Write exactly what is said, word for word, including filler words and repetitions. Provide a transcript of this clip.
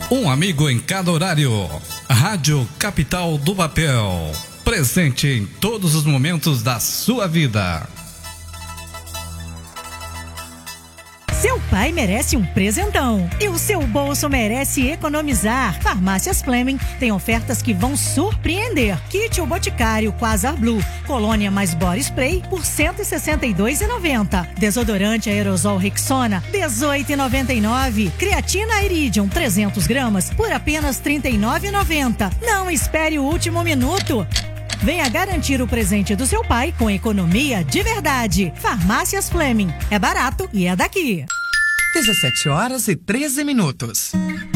Um amigo em cada horário. Rádio Capital do Papel. Presente em todos os momentos da sua vida. Seu pai merece um presentão e o seu bolso merece economizar. Farmácias Fleming tem ofertas que vão surpreender. Kit O Boticário Quasar Blue, colônia mais body spray por cento e sessenta e dois reais e noventa centavos. Desodorante aerosol Rexona, dezoito reais e noventa e nove centavos. Creatina Iridium, trezentos gramas, por apenas trinta e nove reais e noventa centavos. Não espere o último minuto. Venha garantir o presente do seu pai com economia de verdade. Farmácias Fleming. É barato e é daqui. dezessete horas e treze minutos.